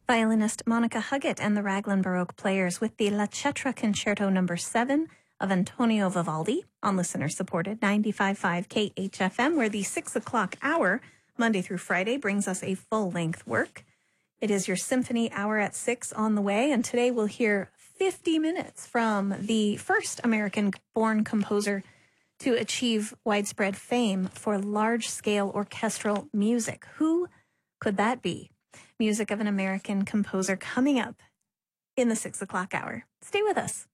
Violinist Monica Huggett and the Raglan Baroque Players with the La Cetra Concerto No. 7 of Antonio Vivaldi on listener-supported 95.5 KHFM, where the 6 o'clock hour, Monday through Friday, brings us a full-length work. It is your symphony hour at 6 on the way, and today we'll hear 50 minutes from the first American-born composer to achieve widespread fame for large-scale orchestral music. Who could that be? Music of an American composer coming up in the 6 o'clock hour. Stay with us.